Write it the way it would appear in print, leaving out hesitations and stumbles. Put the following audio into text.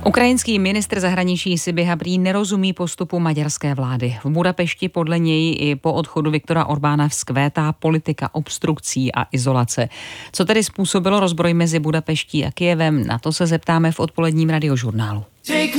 Ukrajinský ministr zahraničí Sibiha prý nerozumí postupu maďarské vlády. V Budapešti podle něj i po odchodu Viktora Orbána vzkvétá politika obstrukcí a izolace. Co tedy způsobilo rozbroj mezi Budapeští a Kyjevem? Na to se zeptáme v odpoledním radiožurnálu.